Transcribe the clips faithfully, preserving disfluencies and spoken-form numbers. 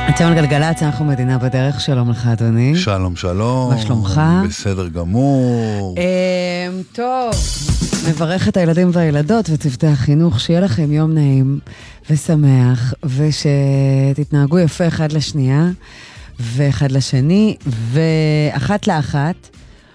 אתם על גלגלצ, אנחנו מדינה בדרך. שלום לך, אדוני. שלום, שלום. מה שלומך? בסדר גמור. טוב, מברך את הילדים והילדות וצוותי החינוך, שיהיה לכם יום נעים ושמח, ושתתנהגו יפה אחד לשנייה, ואחד לשני, ואחת לאחת,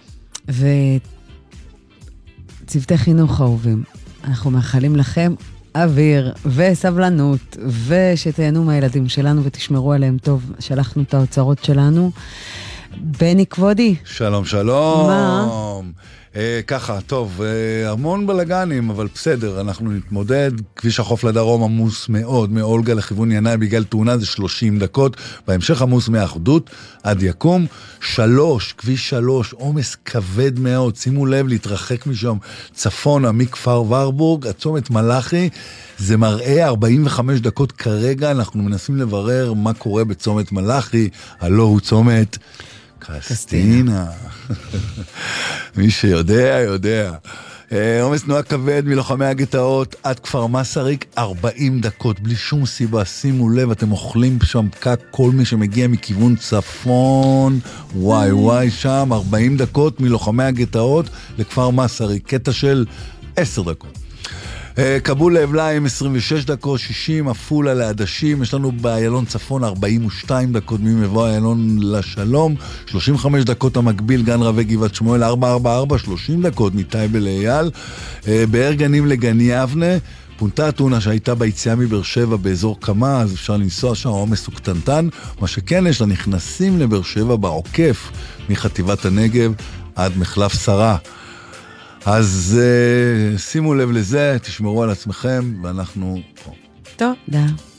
וצוותי חינוך אהובים. אנחנו מאחלים לכם אוויר וסבלנות, ושתהנו מהילדים שלנו ותשמרו עליהם טוב. שלחנו את האוצרות שלנו. בני כבודי. שלום, שלום. מה? אה, ככה, טוב, אה, המון בלגנים, אבל בסדר, אנחנו נתמודד. כביש החוף לדרום עמוס מאוד, מאולגה לכיוון ינאי בגלל תאונה, זה שלושים דקות. בהמשך עמוס מאחדות עד יקום. שלוש, כביש שלוש, עומס כבד מאוד. שימו לב להתרחק משם צפונה, מכפר ורבורג, הצומת מלאכי. זה מראה ארבעים וחמש דקות כרגע. אנחנו מנסים לברר מה קורה בצומת מלאכי. הלא הוא צומת קסטינה. מי שיודע, יודע. עומס תנועה כבד מלוחמי הגטאות עד כפר מסריק, ארבעים דקות, בלי שום סיבה. שימו לב, אתם אוכלים שם פקק, כל מי שמגיע מכיוון צפון, וואי וואי שם, ארבעים דקות מלוחמי הגטאות לכפר מסריק, קטע של עשר דקות. קבול לאבליים עשרים ושש דקות, שישים, אפולה לעדשים, יש לנו באיילון צפון ארבעים ושתיים דקות ממבוא איילון לשלום, שלושים וחמש דקות המקביל גן רבי גבעת שמואל, ארבע ארבע ארבע, שלושים דקות מטייבה לאייל, באר גנים לגן יבנה, פונתה התאונה שהייתה ביציאה מבאר שבע באזור קמה, אז אפשר לנסוע שם, העומס הוא קטנטן, מה שכן יש לנכנסים לבאר שבע בעוקף מחטיבת הנגב עד מחלף שרה. אז uh, שימו לב לזה, תשמרו על עצמכם, ואנחנו פה. תודה.